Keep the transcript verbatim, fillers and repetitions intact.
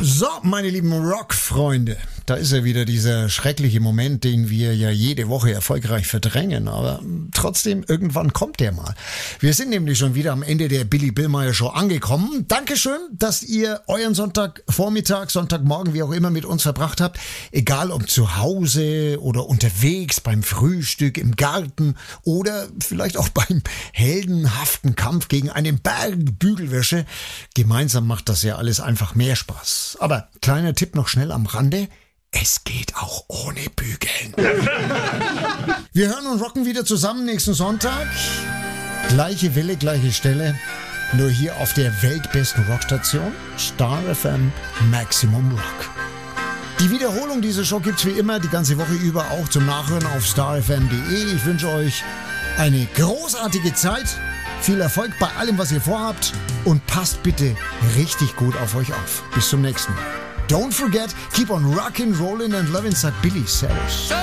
So, meine lieben Rock-Freunde, da ist ja wieder dieser schreckliche Moment, den wir ja jede Woche erfolgreich verdrängen, aber trotzdem, irgendwann kommt der mal. Wir sind nämlich schon wieder am Ende der Billy Billmeyer Show angekommen. Dankeschön, dass ihr euren Sonntagvormittag, Sonntagmorgen, wie auch immer, mit uns verbracht habt. Egal ob zu Hause oder unterwegs, beim Frühstück, im Garten oder vielleicht auch beim heldenhaften Kampf gegen einen Berg Bügelwäsche. Gemeinsam macht das ja alles einfach mehr Spaß. Aber kleiner Tipp noch schnell am Rande. Es geht auch ohne Bügeln. Wir hören und rocken wieder zusammen nächsten Sonntag. Gleiche Welle, gleiche Stelle. Nur hier auf der weltbesten Rockstation. Star F M Maximum Rock. Die Wiederholung dieser Show gibt's wie immer die ganze Woche über auch zum Nachhören auf star f m punkt d e. Ich wünsche euch eine großartige Zeit. Viel Erfolg bei allem, was ihr vorhabt. Und passt bitte richtig gut auf euch auf. Bis zum nächsten Mal. Don't forget, keep on rockin', rollin' and lovin', sagt Billy. Servus.